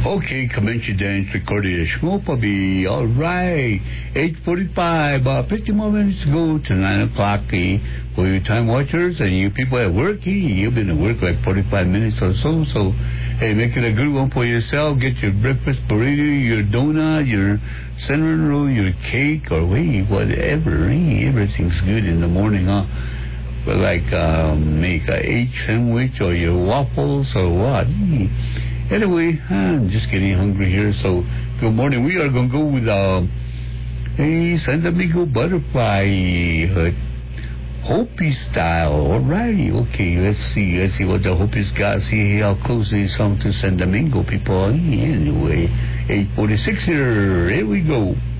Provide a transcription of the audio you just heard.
Okay, Comanche Dance recorded a small puppy. All right, 8:45. 50 more minutes ago to 9 o'clock. For you time watchers and you people at work, you've been at work like 45 minutes or so. So, hey, make it a good one for yourself. Get your breakfast burrito, your donut, your cinnamon roll, your cake, or whatever. Everything's good in the morning, huh? But like make a egg sandwich or your waffles or what. Anyway, I'm just getting hungry here, so good morning. We are going to go with a San Domingo butterfly, Hopi style. All right, okay, let's see what the Hopi's got. See how close they sound to San Domingo people. Anyway, 8:46 here we go.